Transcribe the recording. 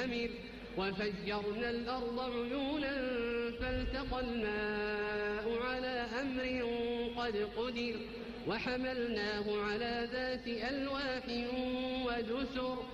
منهمر وفجرنا الأرض عيونا فالتقى الماء على أمر قد قدر وحملناه على ذات ألواح ودسر